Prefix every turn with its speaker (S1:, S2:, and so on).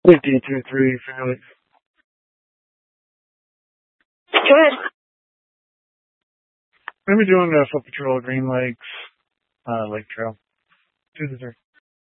S1: 52-3 Fairleigh.
S2: Good.
S1: Maybe doing a foot patrol at Green Lakes, Lake Trail. 2-3.